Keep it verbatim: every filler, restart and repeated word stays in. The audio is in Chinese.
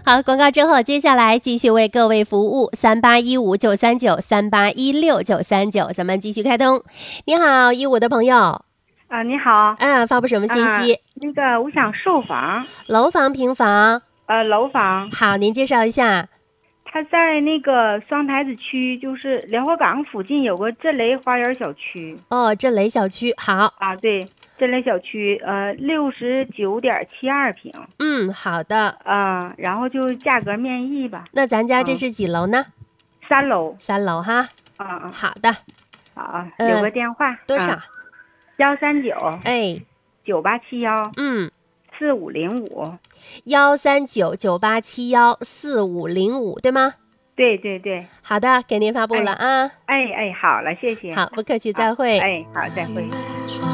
好，广告之后，接下来继续为各位服务，三八一五九三九，三八一六九三九，咱们继续开通。你好，一五的朋友。 啊，你好。 啊，发布什么信息？ 啊、那个，我想售房。 楼房、平房？ 呃，楼房。 好，您介绍一下。 它在那个双台子区，就是莲花港附近有个震雷花园小区。 哦，震雷小区，好。 啊，对，震雷小区，呃，六十九点七二平。 嗯，好的。 啊，然后就价格面议吧。 那咱家这是几楼呢？ 嗯、三楼。 三楼哈。 啊啊， 好的。 好，有个电话。 嗯、多少？ 幺三九。 哎。 九八七幺。 嗯。 四五零五。 幺三九九八七幺四五零五，对吗？ 对对对。 好的，给您发布了啊。 哎哎，好了，谢谢。 好，不客气，再会。 哎，好，再会。